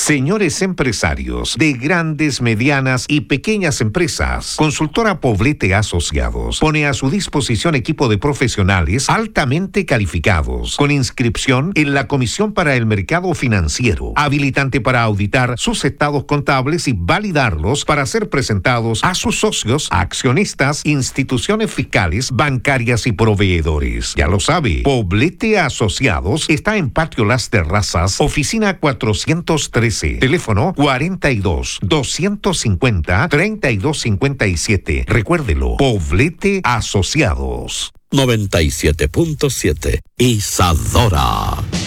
Señores empresarios de grandes, medianas y pequeñas empresas, Consultora Poblete Asociados pone a su disposición equipo de profesionales altamente calificados, con inscripción en la Comisión para el Mercado Financiero, habilitante para auditar sus estados contables y validarlos para ser presentados a sus socios, accionistas, instituciones fiscales, bancarias y proveedores. Ya lo sabe, Poblete Asociados está en Patio Las Terrazas, oficina 413, teléfono 42-250-3257. Recuérdelo, Poblete Asociados. 97.7 Isadora.